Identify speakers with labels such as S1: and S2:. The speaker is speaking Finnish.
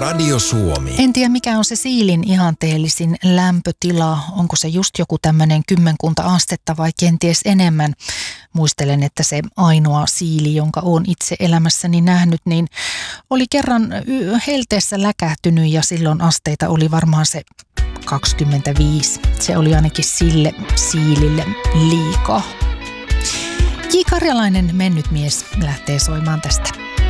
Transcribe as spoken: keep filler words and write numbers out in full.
S1: Radio Suomi.
S2: En tiedä, mikä on se siilin ihanteellisin lämpötila. Onko se just joku tämmöinen kymmenkunta astetta vai kenties enemmän? Muistelen, että se ainoa siili, jonka olen itse elämässäni nähnyt, niin oli kerran helteessä läkähtynyt ja silloin asteita oli varmaan se kaksikymmentäviisi. Se oli ainakin sille siilille liikaa. J. Karjalainen mennyt mies lähtee soimaan tästä.